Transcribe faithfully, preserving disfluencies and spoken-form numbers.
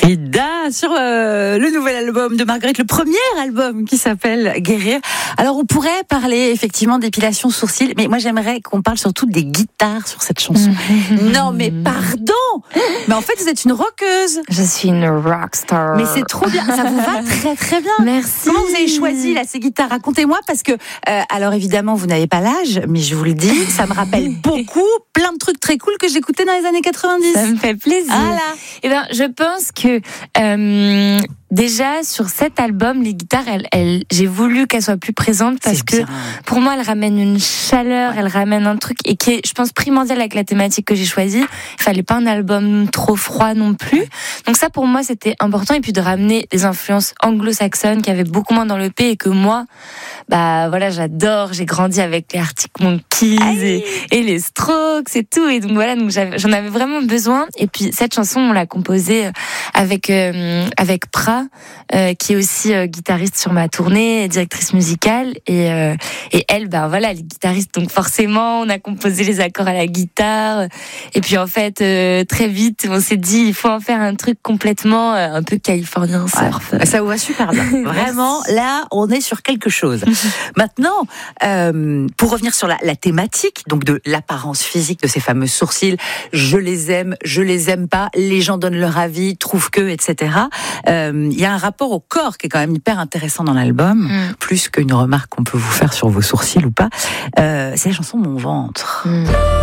Frida sur euh, le nouvel album de Marguerite, le premier album qui s'appelle Guérir. Alors on pourrait parler effectivement d'épilation sourcils, mais moi j'aimerais qu'on parle surtout des guitares sur cette chanson. Non mais pardon, mais en fait vous êtes une rockeuse. Je suis une rockstar. Mais c'est trop bien, ça vous va très très bien. Merci. Comment vous avez choisi là ces guitares? Racontez-moi parce que euh, alors évidemment vous n'avez pas l'âge, mais je vous le dis, ça me rappelle beaucoup plein de trucs très cool que j'écoutais dans les années quatre-vingt-dix. Ça me fait plaisir. Voilà. Eh ben, je pense que euh, déjà sur cet album, les guitares, elles, elles, j'ai voulu qu'elles soient plus présentes parce C'est que bien. pour moi, elles ramènent une chaleur, elles ramènent un truc et qui est, je pense, primordial avec la thématique que j'ai choisie. Il fallait pas un album trop froid non plus. Donc ça, pour moi, c'était important. Et puis de ramener des influences anglo-saxonnes qui avaient beaucoup moins dans le P et que moi, bah voilà, j'adore. J'ai grandi avec les Arctic Monkeys et, et les Strokes et tout. Et donc voilà, donc j'avais, j'en avais vraiment besoin. Et puis cette chanson, on l'a composée avec euh, avec Pra, euh, qui est aussi euh, guitariste sur ma tournée, directrice musicale. Et euh, et elle, bah voilà, elle est guitariste. Donc forcément, on a composé les accords à la guitare. Et puis en fait, euh, très vite, on s'est dit, il faut en faire un truc complètement euh, un peu californien surf. Ouais, ça vous va super bien. Vraiment, là, on est sur quelque chose. Maintenant, euh, pour revenir sur la, la thématique, donc de l'apparence physique de ces fameux sourcils, je les aime, je les aime pas, les gens donnent leur avis, trouvent que, et cetera. Il euh, y a un rapport au corps qui est quand même hyper intéressant dans l'album, mm. plus qu'une remarque qu'on peut vous faire sur vos sourcils ou pas. Euh, c'est la chanson Mon ventre. Mm.